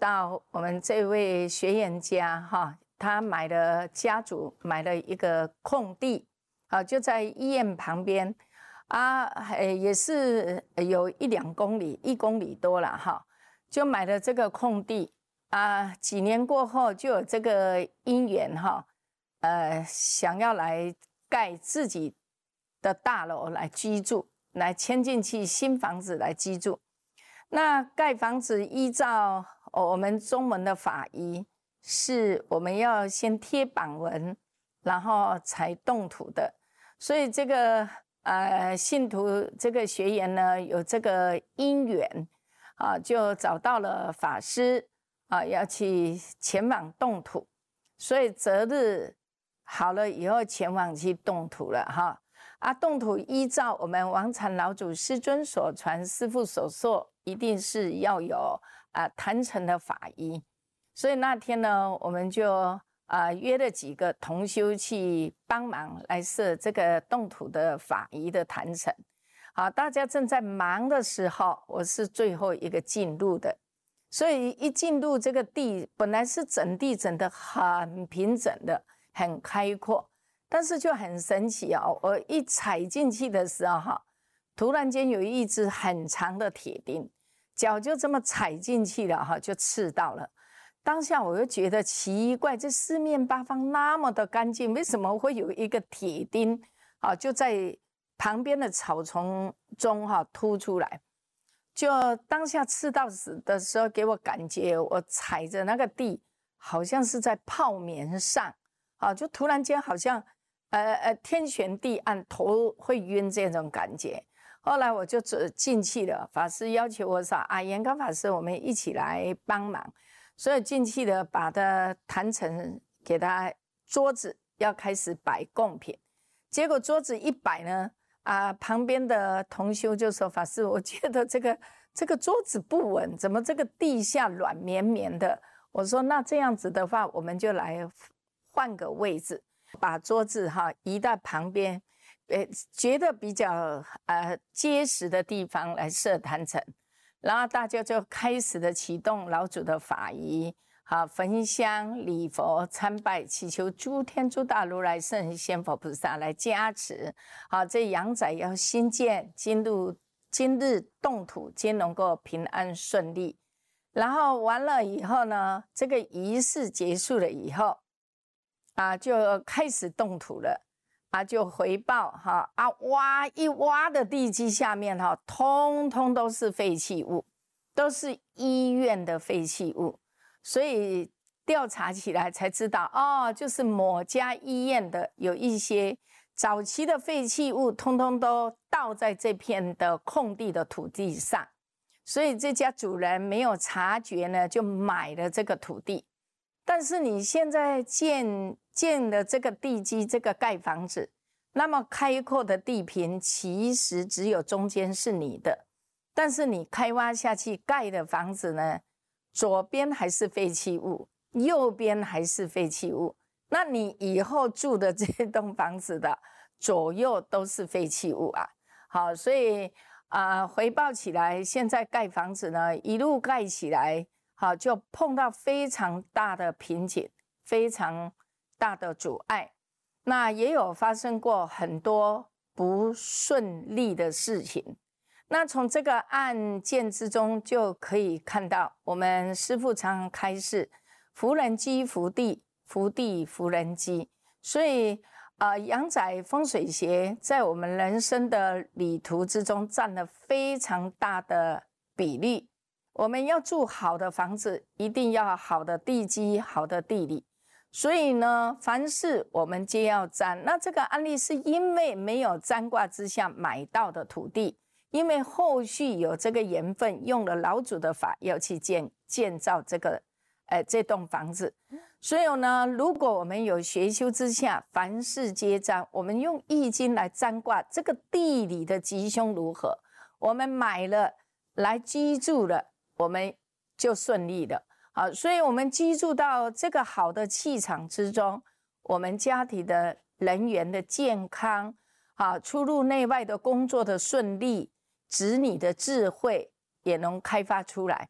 到我们这位学员家哈，他家族买了一个空地，就在医院旁边也是有1-2公里，1公里多了哈，就买了这个空地几年过后就有这个因缘哈，想要来盖自己的大楼来居住，来迁进去新房子来居住。那盖房子依照我们中文的法仪，是我们要先贴榜文，然后才动土的。所以这个信徒这个学员呢，有这个因缘就找到了法师要去前往动土，所以择日好了以后前往去动土了哈。动土依照我们王禅老祖师尊所传，师父所说，一定是要有坛城的法仪。所以那天呢，我们就约了几个同修去帮忙来设这个动土的法仪的坛城。好，大家正在忙的时候，我是最后一个进入的。所以一进入这个地，本来是整地整得很平整的，很开阔，但是就很神奇我一踩进去的时候突然间有一只很长的铁钉，脚就这么踩进去了就刺到了。当下我就觉得奇怪，这四面八方那么的干净，为什么会有一个铁钉就在旁边的草丛中凸出来？就当下刺到死的时候，给我感觉我踩着那个地好像是在泡棉上就突然间好像天旋地暗，头会晕这种感觉。后来我就进去了，法师要求我说延康法师，我们一起来帮忙。所以进去了，把它坛城给他桌子要开始摆贡品。结果桌子一摆呢旁边的同修就说，法师，我觉得这个桌子不稳，怎么这个地下软绵绵的？我说那这样子的话，我们就来换个位置，把桌子移到旁边觉得比较结实的地方来设坛城。然后大家就开始的启动老祖的法仪焚香礼佛参拜，祈求诸天诸大如来圣仙佛菩萨来加持这阳宅要新建，今日动土皆能够平安顺利。然后完了以后呢，这个仪式结束了以后就开始动土了就回报挖的地基下面通通都是废弃物，都是医院的废弃物。所以调查起来才知道就是某家医院的有一些早期的废弃物通通都倒在这片的空地的土地上，所以这家主人没有察觉呢，就买了这个土地。但是你现在建的这个地基，这个盖房子，那么开阔的地坪其实只有中间是你的，但是你开挖下去盖的房子呢，左边还是废弃物，右边还是废弃物，那你以后住的这栋房子的左右都是废弃物好，所以回报起来，现在盖房子呢，一路盖起来就碰到非常大的瓶颈，非常大的阻碍。那也有发生过很多不顺利的事情。那从这个案件之中就可以看到，我们师父常常开示，福人积福地，福地福人积。所以阳宅风水学在我们人生的旅途之中占了非常大的比例。我们要住好的房子，一定要好的地基，好的地理。所以呢，凡事我们皆要占。那这个案例是因为没有占卦之下买到的土地，因为后续有这个缘分，用了老祖的法要去建造这栋房子。所以呢，如果我们有学修之下，凡事皆占，我们用易经来占卦，这个地理的吉凶如何，我们买了来居住了，我们就顺利了。好，所以我们居住到这个好的气场之中，我们家庭的人员的健康出入内外的工作的顺利，子女的智慧也能开发出来。